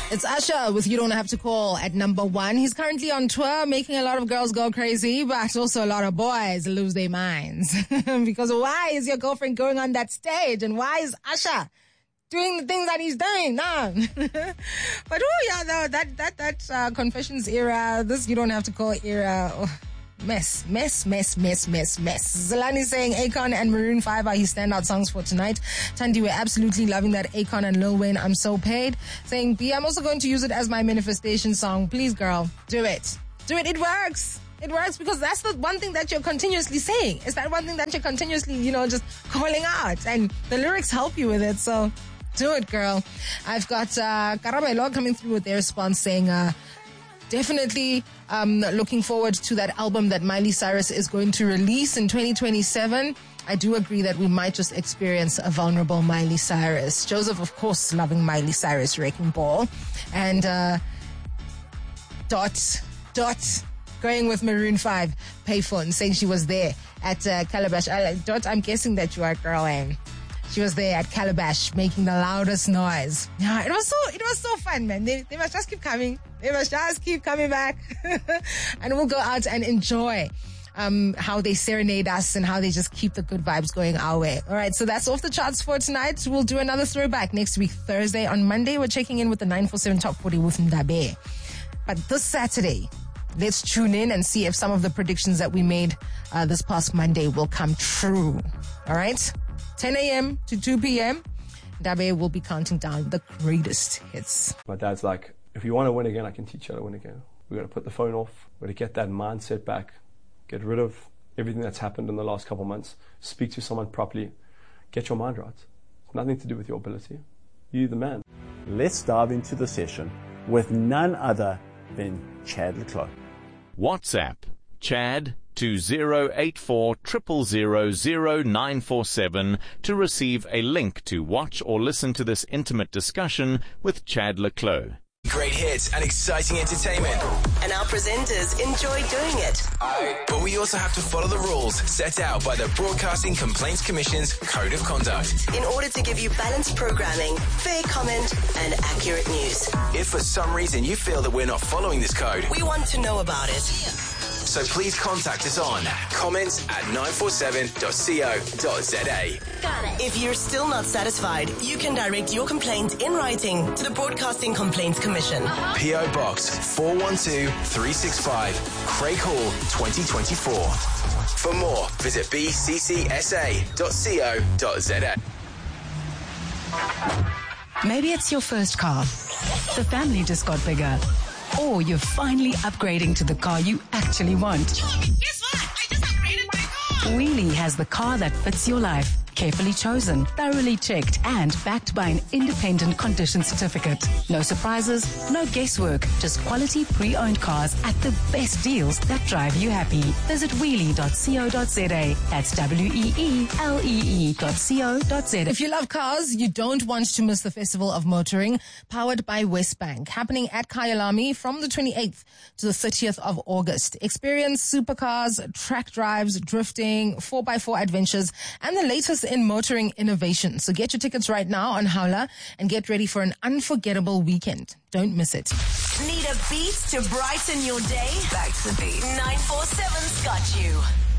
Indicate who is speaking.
Speaker 1: It's Usher with You Don't Have to Call at number 1. He's currently on tour, making a lot of girls go crazy, but also a lot of boys lose their minds. Because why is your girlfriend going on that stage? And why is Usher doing the things that he's doing? No. But that Confessions era, this You Don't Have to Call era, mess. Zalani saying Akon and Maroon 5 are his standout songs for tonight. Tandy, we're absolutely loving that Akon and Lil Wayne, I'm So Paid. Saying, B, I'm also going to use it as my manifestation song. Please, girl, do it. Do it. It works. It works because that's the one thing that you're continuously saying. It's that one thing that you're continuously, just calling out. And the lyrics help you with it. So do it, girl. I've got Karabelo coming through with their response saying, definitely looking forward to that album that Miley Cyrus is going to release in 2027. I do agree that we might just experience a vulnerable Miley Cyrus. Joseph, of course, loving Miley Cyrus, Wrecking Ball. And Dot, going with Maroon 5, Payphone, saying she was there at Calabash. Dot, I'm guessing that you are a girl, and she was there at Calabash making the loudest noise. Yeah, it was so fun, man. They must just keep coming. They must just keep coming back. And we'll go out and enjoy how they serenade us and how they just keep the good vibes going our way. All right, so that's off the charts for tonight. We'll do another throwback next week, Thursday. On Monday, we're checking in with the 947 Top 40 with Ndabe. But this Saturday, let's tune in and see if some of the predictions that we made this past Monday will come true. All right? 10 a.m. to 2 p.m., Ndabe will be counting down the greatest hits.
Speaker 2: My dad's like, if you want to win again, I can teach you how to win again. We're going to put the phone off. We're going to get that mindset back. Get rid of everything that's happened in the last couple of months. Speak to someone properly. Get your mind right. It's nothing to do with your ability. You're the man.
Speaker 3: Let's dive into the session with none other than Chad le Clos.
Speaker 4: WhatsApp Chad to 084 000 0947 to receive a link to watch or listen to this intimate discussion with Chad le Clos.
Speaker 5: Great hits and exciting entertainment.
Speaker 6: And our presenters enjoy doing it.
Speaker 5: But we also have to follow the rules set out by the Broadcasting Complaints Commission's Code of Conduct.
Speaker 6: In order to give you balanced programming, fair comment, and accurate news.
Speaker 5: If for some reason you feel that we're not following this code,
Speaker 6: we want to know about it.
Speaker 5: So please contact us on comments@947.co.za.
Speaker 6: If you're still not satisfied, you can direct your complaint in writing to the Broadcasting Complaints Commission.
Speaker 5: P.O. Box 412365, Craig Hall, 2024. For more, visit bccsa.co.za.
Speaker 7: Maybe it's your first car. The family just got bigger. Or you're finally upgrading to the car you actually want.
Speaker 8: Guess what? I just upgraded my car.
Speaker 7: Wheelie has the car that fits your life. Carefully chosen, thoroughly checked, and backed by an independent condition certificate. No surprises, no guesswork, just quality pre-owned cars at the best deals that drive you happy. Visit wheelie.co.za. That's WEELEE.co.za.
Speaker 1: If you love cars, you don't want to miss the Festival of Motoring, powered by Westbank, happening at Kyalami from the 28th to the 30th of August. Experience supercars, track drives, drifting, 4x4 adventures, and the latest in motoring innovation. So get your tickets right now on Howler and get ready for an unforgettable weekend. Don't miss it.
Speaker 6: Need a beat to brighten your day? Back to the beat. 947's got you.